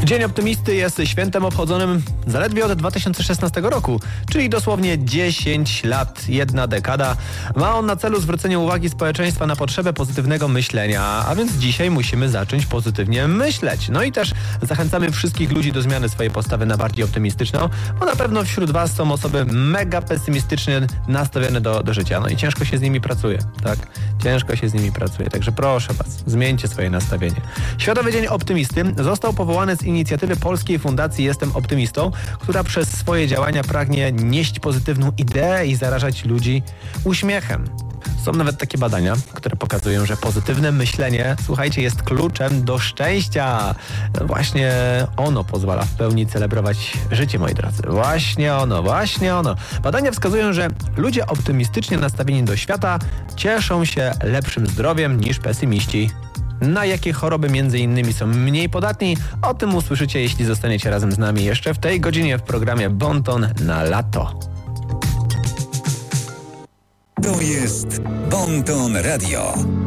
Dzień Optymisty jest świętem obchodzonym zaledwie od 2016 roku, czyli dosłownie 10 lat, jedna dekada. Ma on na celu zwrócenie uwagi społeczeństwa na potrzebę pozytywnego myślenia, a więc dzisiaj musimy zacząć pozytywnie myśleć. No i też zachęcamy wszystkich ludzi do zmiany swojej postawy na bardziej optymistyczną, bo na pewno wśród Was są osoby mega pesymistycznie nastawione do życia. No i ciężko się z nimi pracuje, tak? Ciężko się z nimi pracuje, także proszę Was, zmieńcie swoje nastawienie. Światowy Dzień Optymisty został powołany z inicjatywy Polskiej Fundacji Jestem Optymistą, która przez swoje działania pragnie nieść pozytywną ideę i zarażać ludzi uśmiechem. Są nawet takie badania, które pokazują, że pozytywne myślenie, słuchajcie, jest kluczem do szczęścia. Właśnie ono pozwala w pełni celebrować życie, moi drodzy. Właśnie ono. Badania wskazują, że ludzie optymistycznie nastawieni do świata cieszą się lepszym zdrowiem niż pesymiści. Na jakie choroby między innymi są mniej podatni? O tym usłyszycie, jeśli zostaniecie razem z nami jeszcze w tej godzinie w programie Bon Ton na lato. To jest Bon Ton Radio.